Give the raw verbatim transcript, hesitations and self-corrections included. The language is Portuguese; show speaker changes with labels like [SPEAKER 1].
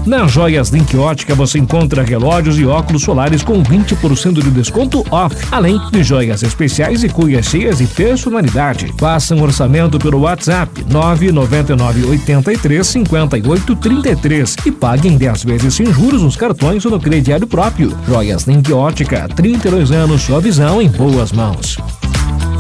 [SPEAKER 1] Na Joias Link Ótica você encontra relógios e óculos solares com vinte por cento de desconto off, além de joias especiais e cuias cheias e personalidade. Faça um orçamento pelo WhatsApp nove nove nove oito três cinco oito três três e pague em dez vezes sem juros nos cartões ou no crediário próprio. Joias Link Ótica, trinta e dois anos, sua visão em boas mãos.